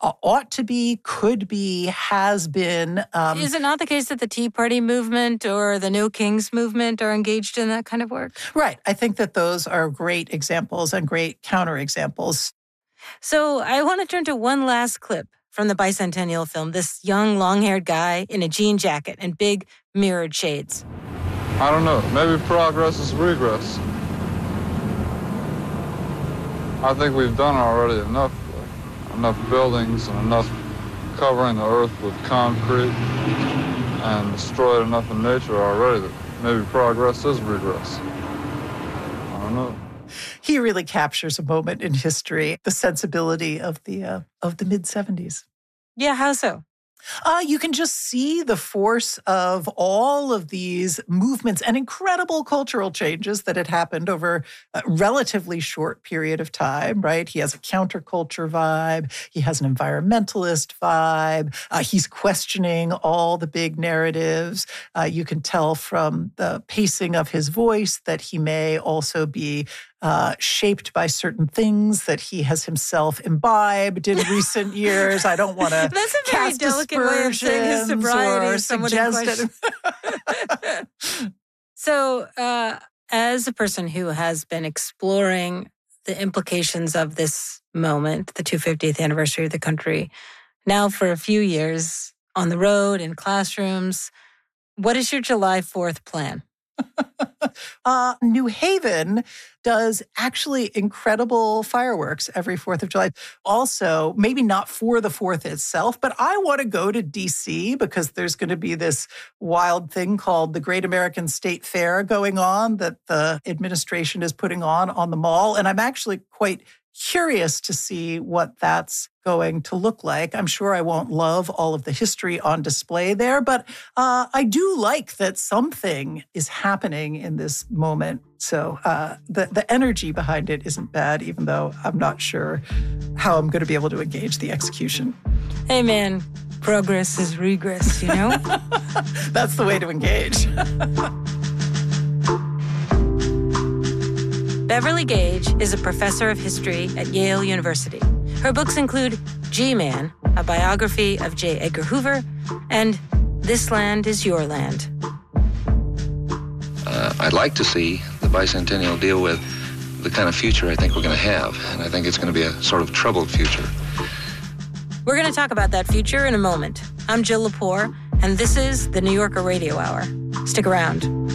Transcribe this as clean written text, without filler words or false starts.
ought to be, could be, has been. Is it not the case that the Tea Party movement or the No Kings movement are engaged in that kind of work? Right. I think that those are great examples and great counterexamples. So I want to turn to one last clip from the bicentennial film, this young, long-haired guy in a jean jacket and big mirrored shades. I don't know. Maybe progress is regress. I think we've done already enough buildings and enough covering the earth with concrete and destroyed enough in nature already that maybe progress is regress. I don't know. He really captures a moment in history, the sensibility of the mid-'70s. Yeah, how so? You can just see the force of all of these movements and incredible cultural changes that had happened over a relatively short period of time, right? He has a counterculture vibe. He has an environmentalist vibe. He's questioning all the big narratives. You can tell from the pacing of his voice that he may also be shaped by certain things that he has himself imbibed in recent years. I don't want to That's a very delicate way of saying his sobriety. Suggest it. So, as a person who has been exploring the implications of this moment, the 250th anniversary of the country, now for a few years on the road, in classrooms, what is your July 4th plan? New Haven does actually incredible fireworks every 4th of July. Also, maybe not for the 4th itself, but I want to go to D.C. because there's going to be this wild thing called the Great American State Fair going on that the administration is putting on the mall. And I'm actually quite curious to see what that's going to look like. I'm sure I won't love all of the history on display there, but I do like that something is happening in this moment. So the energy behind it isn't bad, even though I'm not sure how I'm going to be able to engage the execution. Hey, man, progress is regress, you know? That's the way to engage. Beverly Gage is a professor of history at Yale University. Her books include G-Man, a biography of J. Edgar Hoover, and This Land is Your Land. I'd like to see the bicentennial deal with the kind of future I think we're going to have, and I think it's going to be a sort of troubled future. We're going to talk about that future in a moment. I'm Jill Lepore, and this is the New Yorker Radio Hour. Stick around.